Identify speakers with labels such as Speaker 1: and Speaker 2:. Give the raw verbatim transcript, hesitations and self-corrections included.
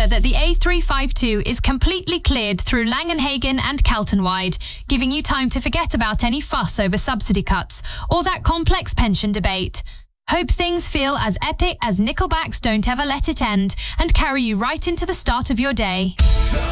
Speaker 1: that the A three fifty-two is completely cleared through Langenhagen and Keltonwide, giving you time to forget about any fuss over subsidy cuts or that complex pension debate. Hope things feel as epic as Nickelback's Don't Ever Let It End and carry you right into the start of your day.